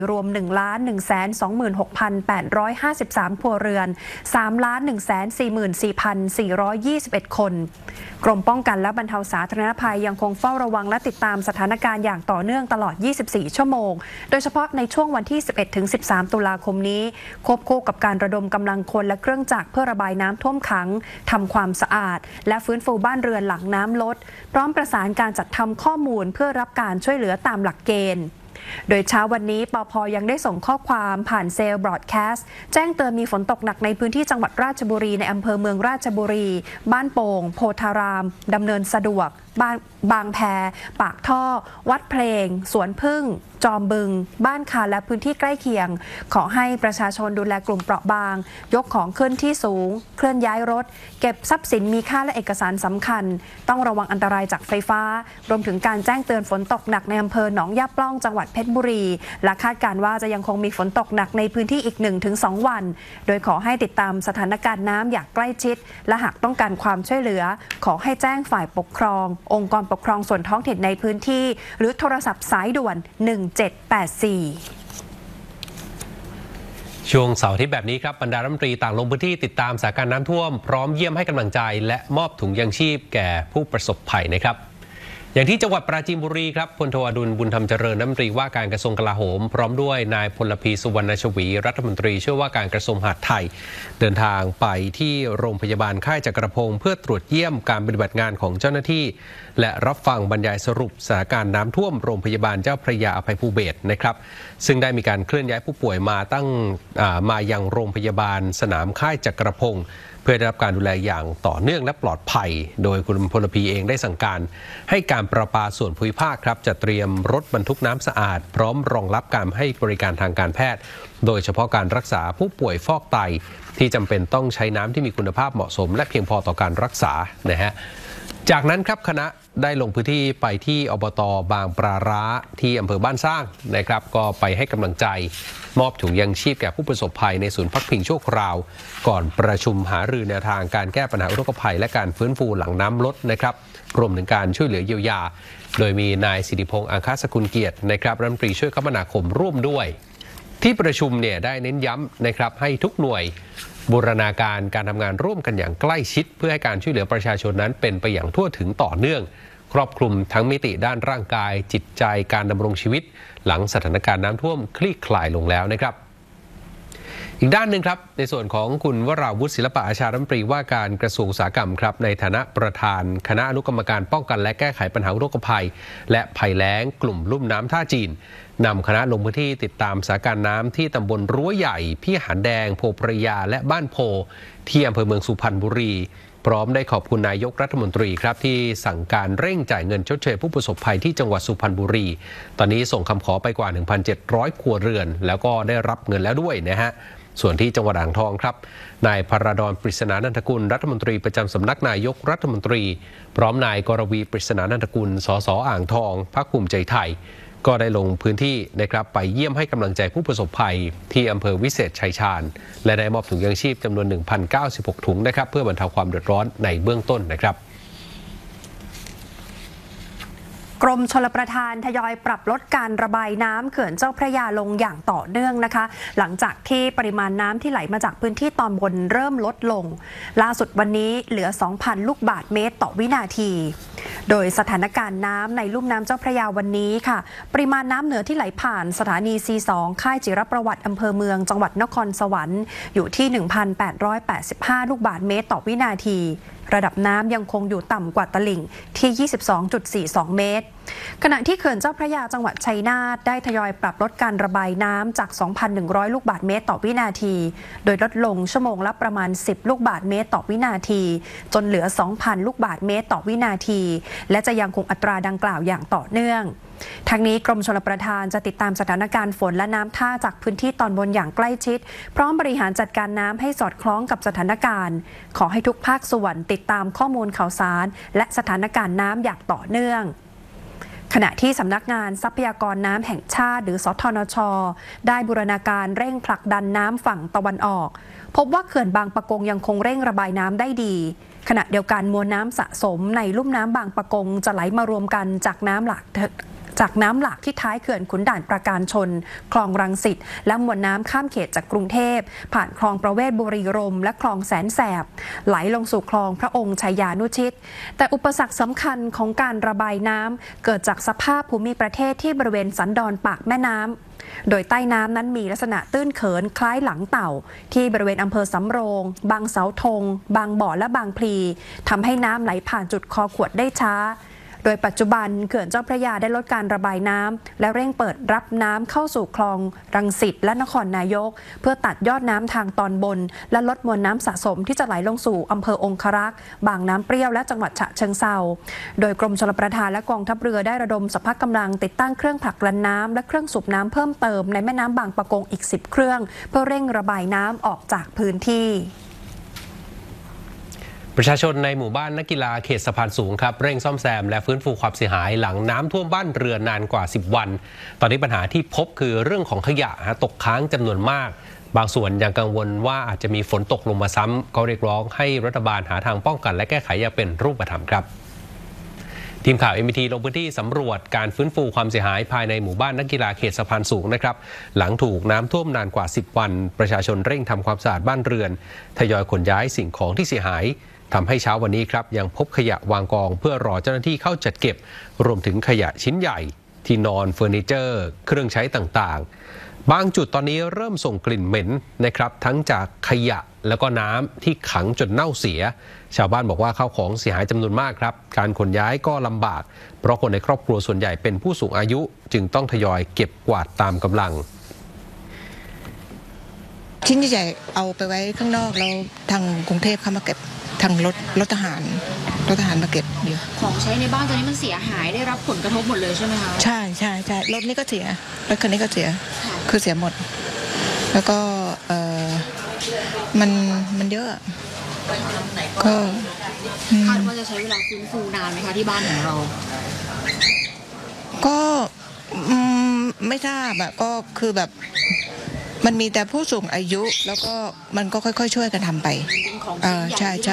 รวม 1,126,853 ครัวเรือน 3,144,421 คนกรมป้องกันและบรรเทาสาธารณภัยยังคงเฝ้าระวังและติดตามสถานการณ์อย่างต่อเนื่องตลอด 24 ชั่วโมง โดยเฉพาะในช่วงวันที่ 11-13 ตุลาคมนี้ควบคู่กับการระดมกำลังคนและเครื่องจักรเพื่อระบายน้ำท่วมขังทำความสะอาดและฟื้นฟูบ้านเรือนหลังน้ำลดพร้อมประสานการจัดทำข้อมูลเพื่อรับการช่วยเหลือตามหลักเกณฑ์โดยเช้าวันนี้ปภ.ยังได้ส่งข้อความผ่านเซลล์บรอดแคสต์แจ้งเตือนมีฝนตกหนักในพื้นที่จังหวัดราชบุรีในอำเภอเมืองราชบุรีบ้านโป่งโพธารามดำเนินสะดวกบางแพปากท่อวัดเพลงสวนพึ่งจอมบึงบ้านคาและพื้นที่ใกล้เคียงขอให้ประชาชนดูแลกลุ่มเปราะบางยกของขึ้นที่สูงเคลื่อนย้ายรถเก็บทรัพย์สินมีค่าและเอกสารสำคัญต้องระวังอันตรายจากไฟฟ้ารวมถึงการแจ้งเตือนฝนตกหนักในอำเภอหนองย่าปล่องจังหวัดเพชรบุรีและคาดการณ์ว่าจะยังคงมีฝนตกหนักในพื้นที่อีก 1-2 วันโดยขอให้ติดตามสถานการณ์น้ำอย่างใกล้ชิดและหากต้องการความช่วยเหลือขอให้แจ้งฝ่ายปกครององค์กรปกครองส่วนท้องถิ่นในพื้นที่หรือโทรศัพท์สายด่วน1784 ช่วงเสาร์อาทิตย์แบบนี้ครับบรรดารัฐมนตรีต่างลงพื้นที่ติดตามสถานการณ์น้ำท่วมพร้อมเยี่ยมให้กำลังใจและมอบถุงยังชีพแก่ผู้ประสบภัยนะครับอย่างที่จังหวัดปราจีนบุรีครับพลโทอดุลบุญธรรมเจริญรัฐมนตรีว่าการกระทรวงกลาโหมพร้อมด้วยนายพลพีสุวรรณชวีรัฐมนตรีช่วยว่าการกระทรวงมหาดไทยเดินทางไปที่โรงพยาบาลค่ายจักรพงศ์เพื่อตรวจเยี่ยมการปฏิบัติงานของเจ้าหน้าที่และรับฟังบรรยายสรุปสถานการณ์น้ำท่วมโรงพยาบาลเจ้าพระยาอภัยภูเบศรนะครับซึ่งได้มีการเคลื่อนย้ายผู้ป่วยมายังโรงพยาบาลสนามค่ายจักรพงศ์เพื่อได้รับการดูแลอย่างต่อเนื่องและปลอดภัยโดยคุณพลพีเองได้สั่งการให้การประปาส่วนภูมิภาคครับจะเตรียมรถบรรทุกน้ำสะอาดพร้อมรองรับการให้บริการทางการแพทย์โดยเฉพาะการรักษาผู้ป่วยฟอกไตที่จำเป็นต้องใช้น้ำที่มีคุณภาพเหมาะสมและเพียงพอต่อการรักษานะฮะจากนั้นครับคณะได้ลงพื้นที่ไปที่อบต.บางปลาร้าที่อำเภอบ้านสร้างนะครับก็ไปให้กำลังใจมอบถุงยังชีพแก่ผู้ประสบภัยในศูนย์พักพิงชั่วคราวก่อนประชุมหารือแนวทางการแก้ปัญหาอุทกภัยและการฟื้นฟูหลังน้ำลดนะครับรวมถึงการช่วยเหลือเยียวยาโดยมีนายสิริพงษ์อังคสกุลเกียรตินะครับรัฐมนตรีช่วยคมนาคมร่วมด้วยที่ประชุมเนี่ยได้เน้นย้ำนะครับให้ทุกหน่วยบูรณาการการทำงานร่วมกันอย่างใกล้ชิดเพื่อให้การช่วยเหลือประชาชนนั้นเป็นไปอย่างทั่วถึงต่อเนื่องครอบคลุมทั้งมิติด้านร่างกายจิตใจการดำรงชีวิตหลังสถานการณ์น้ำท่วมคลี่คลายลงแล้วนะครับอีกด้านหนึ่งครับในส่วนของคุณวราวุฒิศิลปะอาชารัฐมนตรีว่าการกระทรวงอุตสาหกรรมครับในฐานะประธานคณะอนุกรรมการป้องกันและแก้ไขปัญหาอุทกภัยและภัยแล้งกลุ่มลุ่มน้ำท่าจีนนำคณะลงพื้นที่ติดตามสถานการณ์น้ำที่ตำบลรั้วใหญ่พี่หานแดงโพพระยาและบ้านโพที่อำเภอเมืองสุพรรณบุรีพร้อมได้ขอบคุณนายกรัฐมนตรีครับที่สั่งการเร่งจ่ายเงินชดเชยผู้ประสบภัยที่จังหวัดสุพรรณบุรีตอนนี้ส่งคำขอไปกว่า 1,700 ครัวเรือนแล้วก็ได้รับเงินแล้วด้วยนะฮะส่วนที่จังหวัดอ่างทองครับนายพระดอนปริศนานันทกุลรัฐมนตรีประจำสำนักนายกรัฐมนตรีพร้อมนายกรวีปริศนานันทกุลสสอ่างทองพรรคภูมิใจไทยก็ได้ลงพื้นที่นะครับไปเยี่ยมให้กำลังใจผู้ประสบภัยที่อำเภอวิเศษชัยชาญและได้มอบถุงยังชีพจำนวน 1,096 ถุงนะครับเพื่อบรรเทาความเดือดร้อนในเบื้องต้นนะครับกรมชลประทานทยอยปรับลดการระบายน้ำเขื่อนเจ้าพระยาลงอย่างต่อเนื่องนะคะหลังจากที่ปริมาณน้ำที่ไหลมาจากพื้นที่ตอนบนเริ่มลดลงล่าสุดวันนี้เหลือ 2,000 ลูกบาศก์เมตรต่อวินาทีโดยสถานการณ์น้ำในลุ่มน้ำเจ้าพระยาวันนี้ค่ะปริมาณน้ำเหนือที่ไหลผ่านสถานี C2 ค่ายจิรประวัติอำเภอเมืองจังหวัดนครสวรรค์อยู่ที่ 1,885 ลูกบาศก์เมตรต่อวินาทีระดับน้ำยังคงอยู่ต่ำกว่าตลิ่งที่ 22.42 เมตรขณะที่เขื่อนเจ้าพระยาจังหวัดชัยนาทได้ทยอยปรับลดการระบายน้ำจาก 2,100 ลูกบาศก์เมตรต่อวินาทีโดยลดลงชั่วโมงละประมาณ 10 ลูกบาศก์เมตรต่อวินาทีจนเหลือ 2,000 ลูกบาศก์เมตรต่อวินาทีและจะยังคงอัตราดังกล่าวอย่างต่อเนื่องทางนี้กรมชลประทานจะติดตามสถานการณ์ฝนและน้ำท่าจากพื้นที่ตอนบนอย่างใกล้ชิดพร้อมบริหารจัดการน้ำให้สอดคล้องกับสถานการณ์ขอให้ทุกภาคส่วนติดตามข้อมูลข่าวสารและสถานการณ์น้ำอย่างต่อเนื่องขณะที่สำนักงานทรัพยากรน้ำแห่งชาติหรือสทนช.ได้บูรณาการเร่งผลักดันน้ำฝั่งตะวันออกพบว่าเขื่อนบางปะกงยังคงเร่งระบายน้ำได้ดีขณะเดียวกันมวลน้ำสะสมในลุ่มน้ำบางปะกงจะไหลมารวมกันจากน้ำหลากจากน้ำหลากที่ท้ายเขื่อนขุนด่านประการชนคลองรังสิตและมวลน้ำข้ามเขตจากกรุงเทพผ่านคลองประเวศบุรีรมย์และคลองแสนแสบไหลลงสู่คลองพระองค์ชัยยานุชิตแต่อุปสรรคสำคัญของการระบายน้ำเกิดจากสภาพภูมิประเทศที่บริเวณสันดอนปากแม่น้ำโดยใต้น้ำนั้นมีลักษณะตื้นเขินคล้ายหลังเต่าที่บริเวณอำเภอสำโรงบางเสาธงบางบ่อและบางพลีทำให้น้ำไหลผ่านจุดคอขวดได้ช้าโดยปัจจุบันเขื่อนเจ้าพระยาได้ลดการระบายน้ำและเร่งเปิดรับน้ำเข้าสู่คลองรังสิตและนครนายกเพื่อตัดยอดน้ำทางตอนบนและลดมวลน้ำสะสมที่จะไหลลงสู่อำเภอองครักษ์บางน้ำเปรี้ยวและจังหวัดฉะเชิงเทราโดยกรมชลประทานและกองทัพเรือได้ระดมสรรพกำลังติดตั้งเครื่องผลักดันน้ำและเครื่องสูบน้ำเพิ่มเติมในแม่น้ำบางปะกงอีก10 เครื่องเพื่อเร่งระบายน้ำออกจากพื้นที่ประชาชนในหมู่บ้านนักกีฬาเขตสะพานสูงครับเร่งซ่อมแซมและฟื้นฟูความเสียหายหลังน้ำท่วมบ้านเรือนนานกว่า10 วันตอนนี้ปัญหาที่พบคือเรื่องของขยะตกค้างจำนวนมากบางส่วนยังกังวลว่าอาจจะมีฝนตกลงมาซ้ำก็เรียกร้องให้รัฐบาลหาทางป้องกันและแก้ไขอย่างเป็นรูปธรรมครับทีมข่าว MBT ลงพื้นที่สำรวจการฟื้นฟูความเสียหายภายในหมู่บ้านนักกีฬาเขตสะพานสูงนะครับหลังถูกน้ำท่วมนานกว่า10 วันประชาชนเร่งทำความสะอาดบ้านเรือนทยอยขนย้ายสิ่งของที่เสียหายทำให้เช้าวันนี้ครับยังพบขยะวางกองเพื่อรอเจ้าหน้าที่เข้าจัดเก็บรวมถึงขยะชิ้นใหญ่ที่นอนเฟอร์นิเจอร์เครื่องใช้ต่างๆบางจุดตอนนี้เริ่มส่งกลิ่นเหม็นนะครับทั้งจากขยะแล้วก็น้ำที่ขังจนเน่าเสียชาวบ้านบอกว่าข้าวของเสียหายจำนวนมากครับการขนย้ายก็ลำบากเพราะคนในครอบครัวส่วนใหญ่เป็นผู้สูงอายุจึงต้องทยอยเก็บกวาดตามกำลังชิ้นใหญ่เอาไปไว้ข้างนอกแล้วทางกรุงเทพเข้ามาเก็บทางรถทหารมาเก็บอยู่ของใช้ในบ้านตอนนี้มันเสียหายได้รับผลกระทบหมดเลยใช่ไหมคะใช่รถนี้ก็เสียรถคันนี้ก็เสียคือเสียหมดแล้วก็มันเยอะก็คาดว่าจะใช้เวลาฟื้นฟูนานไหมคะที่บ้านของเราก็ไม่ทราบอะก็คือแบบมันมีแต่ผู้สูงอายุแล้วก็มันก็ค่อยๆช่วยกันทำไปใช่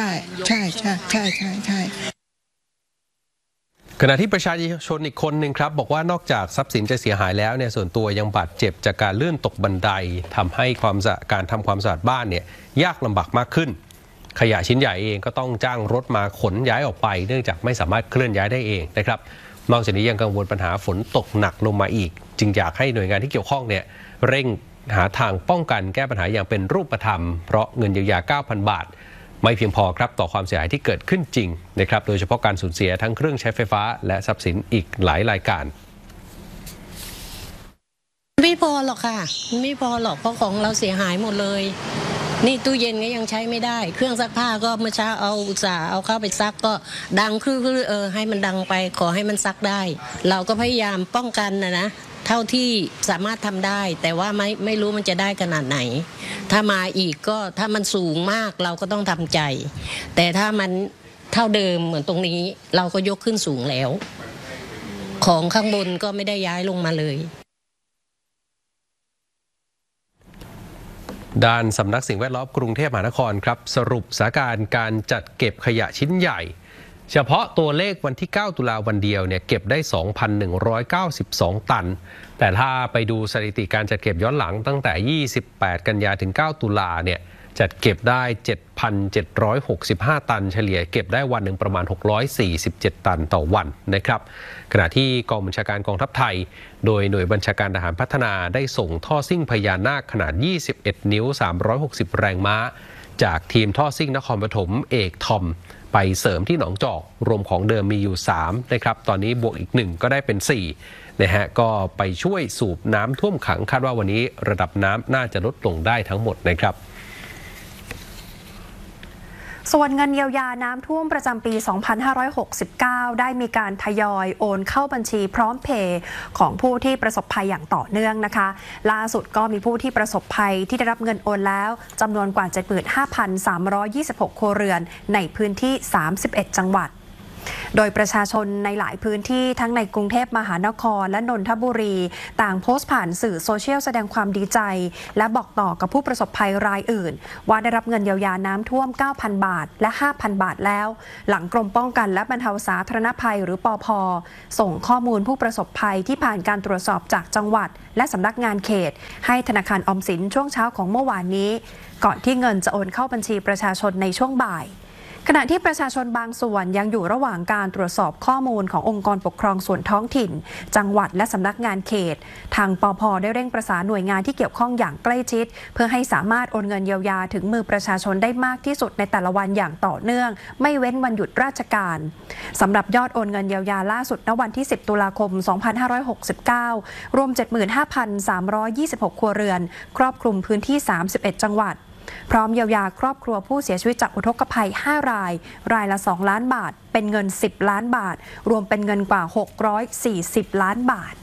ขณะที่ประชาชนอีกคนหนึ่งครับบอกว่านอกจากทรัพย์สินจะเสียหายแล้วเนี่ยส่วนตัวยังบาดเจ็บจากการลื่นตกบันไดทำให้การทำความสะอาดบ้านเนี่ยยากลำบากมากขึ้นขยะชิ้นใหญ่เองก็ต้องจ้างรถมาขนย้ายออกไปเนื่องจากไม่สามารถเคลื่อนย้ายได้เองนะครับนอกจากนี้ยังกังวลปัญหาฝนตกหนักลงมาอีกจึงอยากให้หน่วยงานที่เกี่ยวข้องเนี่ยเร่งหาทางป้องกันแก้ปัญหาอย่างเป็นรูปธรรมเพราะเงินเยียวยา 9,000 บาทไม่เพียงพอครับต่อความเสียหายที่เกิดขึ้นจริงนะครับโดยเฉพาะการสูญเสียทั้งเครื่องใช้ไฟฟ้าและทรัพย์สินอีกหลายรายการไม่พอหรอกค่ะไม่พอหรอกเพราะของเราเสียหายหมดเลยนี่ตู้เย็นก็ยังใช้ไม่ได้เครื่องซักผ้าก็เมื่อเช้าเอาอุตส่าห์เอาเข้าไปซักก็ดังคือให้มันดังไปขอให้มันซักได้เราก็พยายามป้องกันนะเท่าที่สามารถทำได้แต่ว่าไม่รู้มันจะได้ขนาดไหนถ้ามาอีกก็ถ้ามันสูงมากเราก็ต้องทำใจแต่ถ้ามันเท่าเดิมเหมือนตรงนี้เราก็ยกขึ้นสูงแล้วของข้างบนก็ไม่ได้ย้ายลงมาเลยด้านสำนักสิ่งแวดล้อมกรุงเทพมหานครครับสรุปสถานการณ์การจัดเก็บขยะชิ้นใหญ่เฉพาะตัวเลขวันที่9ตุลาวันเดียวเนี่ยเก็บได้ 2,192 ตันแต่ถ้าไปดูสถิติการจัดเก็บย้อนหลังตั้งแต่28กันยาถึง9ตุลาเนี่ยจัดเก็บได้ 7,765 ตันเฉลี่ยเก็บได้วันหนึ่งประมาณ647ตันต่อวันนะครับขณะที่กองบัญชาการกองทัพไทยโดยหน่วยบัญชาการทหารพัฒนาได้ส่งท่อซิ่งพญานาคขนาด21นิ้ว360แรงม้าจากทีมท่อซิ่งนครปฐมเอกทอมไปเสริมที่หนองจอกรวมของเดิมมีอยู่3นะครับตอนนี้บวกอีก1ก็ได้เป็น4นะฮะก็ไปช่วยสูบน้ำท่วมขังคาดว่าวันนี้ระดับน้ำน่าจะลดลงได้ทั้งหมดนะครับส่วนเงินเยียวยาน้ำท่วมประจำปี 2569 ได้มีการทยอยโอนเข้าบัญชีพร้อมเพย์ของผู้ที่ประสบภัยอย่างต่อเนื่องนะคะล่าสุดก็มีผู้ที่ประสบภัยที่ได้รับเงินโอนแล้วจำนวนกว่า 75,326 ครัวเรือนในพื้นที่ 31 จังหวัดโดยประชาชนในหลายพื้นที่ทั้งในกรุงเทพมหานครและนนทบุรีต่างโพสต์ผ่านสื่อโซเชียลแสดงความดีใจและบอกต่อกับผู้ประสบภัยรายอื่นว่าได้รับเงินเยียวยาน้ำท่วม 9,000 บาทและ 5,000 บาทแล้วหลังกรมป้องกันและบรรเทาสาธารณภัยหรือปภ.ส่งข้อมูลผู้ประสบภัยที่ผ่านการตรวจสอบจากจังหวัดและสำนักงานเขตให้ธนาคารออมสินช่วงเช้าของเมื่อวานนี้ก่อนที่เงินจะโอนเข้าบัญชีประชาชนในช่วงบ่ายขณะที่ประชาชนบางส่วนยังอยู่ระหว่างการตรวจสอบข้อมูลขององค์กรปกครองส่วนท้องถิ่นจังหวัดและสำนักงานเขตทางปภ.ได้เร่งประสานหน่วยงานที่เกี่ยวข้องอย่างใกล้ชิดเพื่อให้สามารถโอนเงินเยียวยาถึงมือประชาชนได้มากที่สุดในแต่ละวันอย่างต่อเนื่องไม่เว้นวันหยุดราชการสำหรับยอดโอนเงินเยียวยาล่าสุดณวันที่10ตุลาคม2569รวม 75,326 ครัวเรือนครอบคลุมพื้นที่31จังหวัดพร้อมเยียวยาครอบครัวผู้เสียชีวิตจากอุทกภัย5รายรายละ2ล้านบาทเป็นเงิน10ล้านบาทรวมเป็นเงินกว่า640ล้านบาท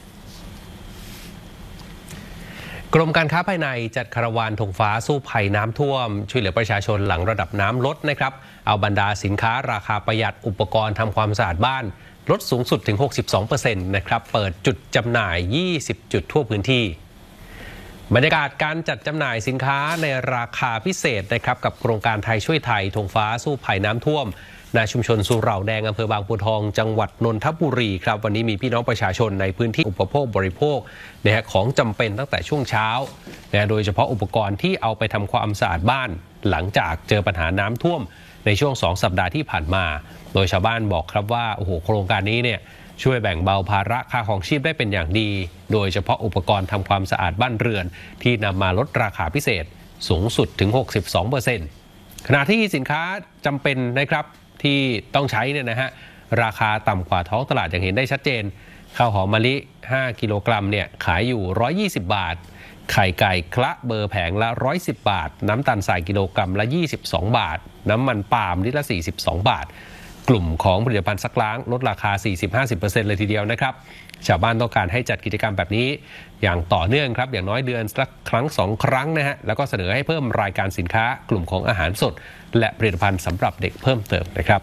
กรมการค้าภายในจัดคาราวานธงฟ้าสู้ภัยน้ำท่วมช่วยเหลือประชาชนหลังระดับน้ำลดนะครับเอาบรรดาสินค้าราคาประหยัดอุปกรณ์ทำความสะอาดบ้านลดสูงสุดถึง 62% นะครับเปิดจุดจำหน่าย20จุดทั่วพื้นที่บรรยากาศการจัดจำหน่ายสินค้าในราคาพิเศษนะครับกับโครงการไทยช่วยไทยธงฟ้าสู้ภัยน้ำท่วมณชุมชนสุเหร่าแดงอำเภอบางบัวทองจังหวัดนนทบุรีครับวันนี้มีพี่น้องประชาชนในพื้นที่อุปโภคบริโภคนะฮะของจำเป็นตั้งแต่ช่วงเช้านะโดยเฉพาะอุปกรณ์ที่เอาไปทำความสะอาดบ้านหลังจากเจอปัญหาน้ำท่วมในช่วง2สัปดาห์ที่ผ่านมาโดยชาวบ้านบอกครับว่าโอ้โหโครงการนี้เนี่ยช่วยแบ่งเบาภาระค่าของชีพได้เป็นอย่างดีโดยเฉพาะอุปกรณ์ทำความสะอาดบ้านเรือนที่นำมาลดราคาพิเศษสูงสุดถึง 62% ขณะที่สินค้าจำเป็นนะครับที่ต้องใช้เนี่ยนะฮะราคาต่ำกว่าท้องตลาดอย่างเห็นได้ชัดเจนข้าวหอมมะลิ5กิโลกรัมเนี่ยขายอยู่120บาทไข่ไก่คละเบอร์แผงละ110บาทน้ำตาลทรายกิโลกรัมละ22บาทน้ำมันปาล์มลิตรละ42บาทกลุ่มของผลิตภัณฑ์ซักล้างลดราคา 40-50% เลยทีเดียวนะครับชาวบ้านต้องการให้จัดกิจกรรมแบบนี้อย่างต่อเนื่องครับอย่างน้อยเดือนสักครั้ง2ครั้งนะฮะแล้วก็เสนอให้เพิ่มรายการสินค้ากลุ่มของอาหารสดและผลิตภัณฑ์สำหรับเด็กเพิ่มเติมนะครับ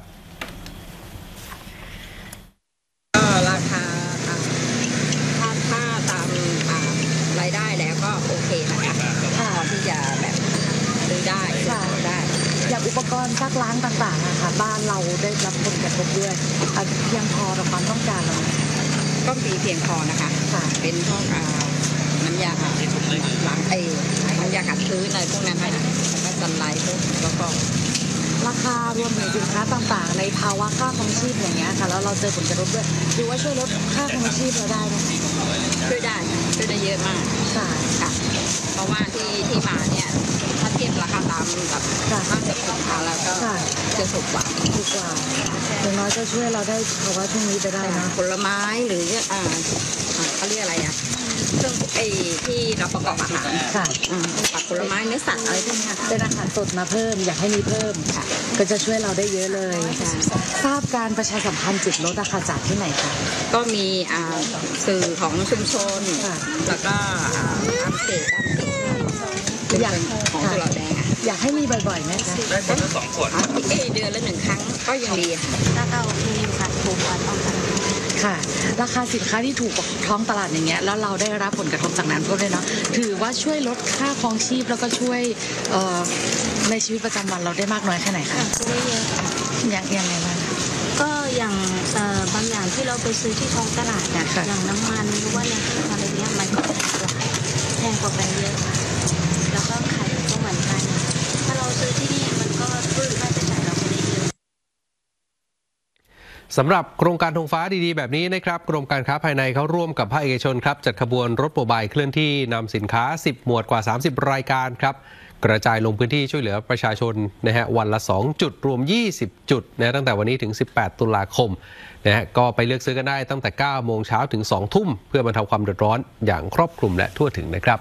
ราคาถ้าตามรายได้แล้วก็โอเคนะคะพอที่จะแบบซื้อได้อย่างอุปกรณ์ซักล้างต่างๆนะคะบ้านเราได้รับผลกระทบด้วยเพียงพอต่อความต้องการเราก็มีเพียงพอนะคะเป็นพวกน้ำยาล้างน้ำยาขัดพื้นอะไรพวกนั้นนะคะแล้วก็ซันไลท์พวกแล้วก็ราคารวมถึงสินค้าต่างๆในภาวะค่าครองชีพอย่างเงี้ยค่ะแล้วเราเจอผลกระทบด้วยหรือว่าช่วยลดค่าครองชีพเราได้ไหมช่วยได้เยอะมากค่ะเพราะว่าที่มาเนี่ยถ้าเทียบราคาตามกับห้างสรรพสินค้าแล้วก็จะถูกกว่าอย่างน้อยก็ช่วยเราได้ภาวะช่วงนี้ไปได้นะผลไม้หรือเขาเรียกอะไรเครื่องที่เราประกอบอาหารผักผลไม้เนื้อสัตว์อะไรพวกนี้เป็นอาหารสดมาเพิ่มอยากให้มีเพิ่มก็จะช่วยเราได้เยอะเลยทราบการประชาสัมพันธ์จุดลดราคาจากที่ไหนคะก็มีสื่อของชุมชนแล้วก็เขตอย่างของสุเหร่าแดงอยากให้มีบ่อยๆไหมคะได้คนละ2 ขวดเดือนละ1 ครั้งก็ยังดีถ้าโอเคอยู่ค่ะถูกกว่าท้องตลาดค่ะราคาสินค้าที่ถูกกว่าท้องตลาดอย่างเงี้ยแล้วเราได้รับผลกระทบจากนั้นก็ด้วยเนาะถือว่าช่วยลดค่าครองชีพแล้วก็ช่วยในชีวิตประจำวันเราได้มากน้อยแค่ไหนคะได้เยอะค่ะยังไงบ้างก็อย่างบางอย่างที่เราไปซื้อที่ท้องตลาดอย่างน้ำมันหรือว่าอะไรเงี้ยมันแพงกว่าไปเยอะแล้วก็ไข่ก็เหมือนกันถ้าเราซื้อที่นี่มันก็ลดค่าใช้จ่ายเราไปได้เยอะสำหรับโครงการธงฟ้าดีๆแบบนี้นะครับกรมการค้าภายในเขาร่วมกับภาคเอกชนครับจัดขบวนรถโมบายเคลื่อนที่นำสินค้า10หมวดกว่า30รายการครับกระจายลงพื้นที่ช่วยเหลือประชาชนนะฮะวันละ2จุดรวม20จุดนะตั้งแต่วันนี้ถึง18ตุลาคมนะฮะก็ไปเลือกซื้อกันได้ตั้งแต่9โมงเช้าถึง2ทุ่มเพื่อบรรเทาความเดือดร้อนอย่างครอบคลุมและทั่วถึงนะครับ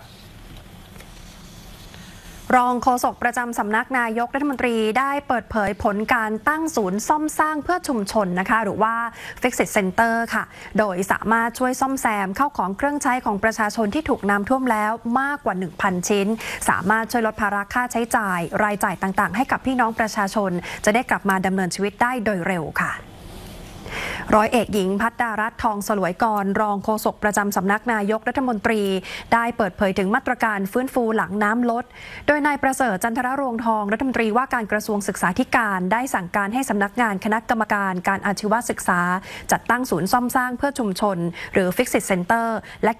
รองโฆษกประจำสำนักนายกรัฐมนตรีได้เปิดเผยผลการตั้งศูนย์ซ่อมสร้างเพื่อชุมชนนะคะหรือว่า Fix-It Center ค่ะโดยสามารถช่วยซ่อมแซมเข้าของเครื่องใช้ของประชาชนที่ถูกน้ำท่วมแล้วมากกว่า 1,000 ชิ้นสามารถช่วยลดภาระค่าใช้จ่ายรายจ่ายต่างๆให้กับพี่น้องประชาชนจะได้กลับมาดำเนินชีวิตได้โดยเร็วค่ะร้อยเอกหญิงภัทรดารัตน์ทองสลวยกรรองโฆษกประจำสำนักนายกรัฐมนตรีได้เปิดเผยถึงมาตรการฟื้นฟูหลังน้ำลดโดยนายประเสริฐจันทรรวงศ์ทองรัฐมนตรีว่าการกระทรวงศึกษาธิการได้สั่งการให้สำนักงานคณะกรรมการการอาชีวศึกษาจัดตั้งศูนย์ซ่อมสร้างเพื่อชุมชนหรือ Fix It Center และ